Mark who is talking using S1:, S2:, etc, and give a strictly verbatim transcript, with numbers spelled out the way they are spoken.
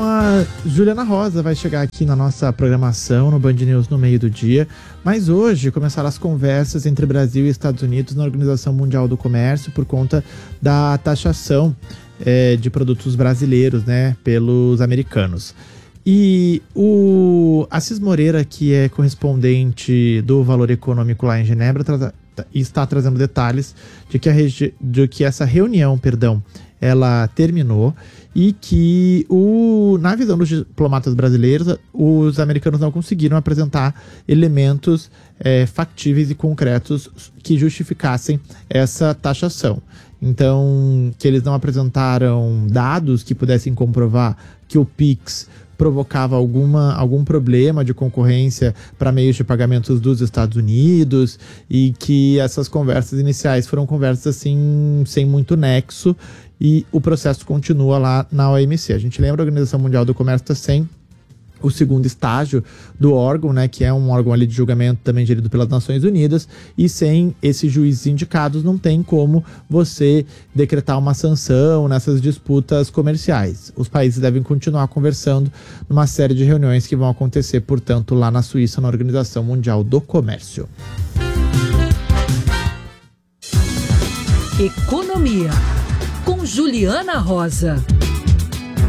S1: A Juliana Rosa vai chegar aqui na nossa programação no Band News no meio do dia, mas hoje começaram as conversas entre Brasil e Estados Unidos na Organização Mundial do Comércio por conta da taxação é, de produtos brasileiros, né, pelos americanos. E o Assis Moreira, que é correspondente do Valor Econômico lá em Genebra, tra- está trazendo detalhes de que, a regi- de que essa reunião, perdão, ela terminou e que, o, na visão dos diplomatas brasileiros, os americanos não conseguiram apresentar elementos é, factíveis e concretos que justificassem essa taxação. Então, que eles não apresentaram dados que pudessem comprovar que o Pix provocava alguma, algum problema de concorrência para meios de pagamentos dos Estados Unidos, e que essas conversas iniciais foram conversas assim, sem muito nexo, e o processo continua lá na O M C. A gente lembra, a Organização Mundial do Comércio está sem o segundo estágio do órgão, né, que é um órgão ali de julgamento também gerido pelas Nações Unidas, e sem esses juízes indicados não tem como você decretar uma sanção nessas disputas comerciais. Os países devem continuar conversando numa série de reuniões que vão acontecer, portanto, lá na Suíça, na Organização Mundial do Comércio.
S2: Economia, com Juliana Rosa.